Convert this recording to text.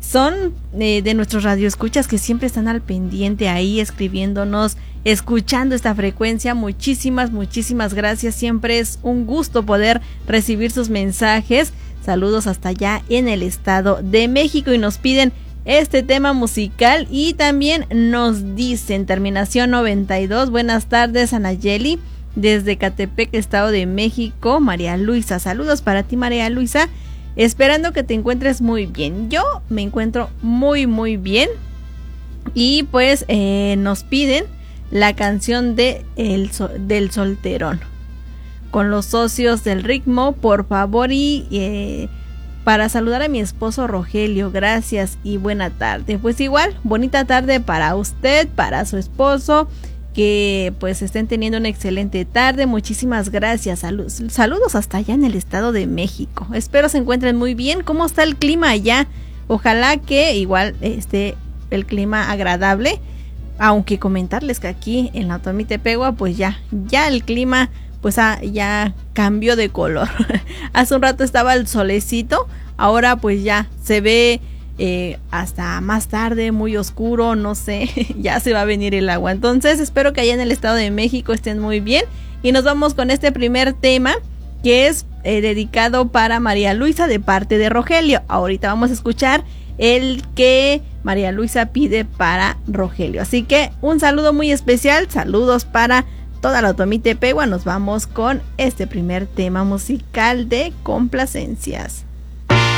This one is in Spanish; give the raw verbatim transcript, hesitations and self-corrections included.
son eh, de nuestros radioescuchas que siempre están al pendiente ahí escribiéndonos, escuchando esta frecuencia. Muchísimas, muchísimas gracias. Siempre es un gusto poder recibir sus mensajes. Saludos hasta allá en el Estado de México y nos piden este tema musical y también nos dicen terminación noventa y dos. Buenas tardes, Anayeli, desde Catepec, Estado de México. María Luisa, saludos para ti, María Luisa. Esperando que te encuentres muy bien. Yo me encuentro muy muy bien. Y pues eh, nos piden la canción de el, del Solterón con los socios del ritmo, por favor. Y eh, para saludar a mi esposo Rogelio, gracias y buena tarde. Pues igual, bonita tarde para usted, para su esposo, que pues estén teniendo una excelente tarde. Muchísimas gracias. Salud, saludos hasta allá en el Estado de México. Espero se encuentren muy bien. ¿Cómo está el clima allá? Ojalá que igual esté el clima agradable. Aunque comentarles que aquí en la Tomitepegua pues ya, ya el clima pues ah, ya cambió de color. Hace un rato estaba el solecito, ahora pues ya se ve eh, hasta más tarde, muy oscuro, no sé, ya se va a venir el agua. Entonces espero que allá en el Estado de México estén muy bien y nos vamos con este primer tema que es eh, dedicado para María Luisa de parte de Rogelio. Ahorita vamos a escuchar el que María Luisa pide para Rogelio. Así que un saludo muy especial, saludos para toda la Tomitepegua. Nos vamos con este primer tema musical de complacencias.